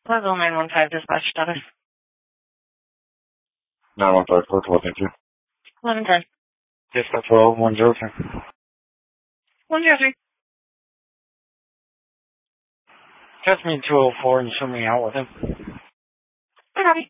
Level 915 dispatch status. 915 code, what, thank you. 1110. Dispatch 103. 103. Test me 204 and show me out with him. I copy.